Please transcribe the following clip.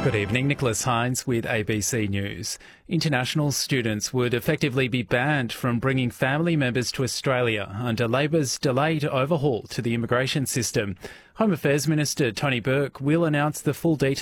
Good evening, Nicholas Hines with ABC News. International students would effectively be banned from bringing family members to Australia under Labor's delayed overhaul to the immigration system. Home Affairs Minister Tony Burke will announce the full details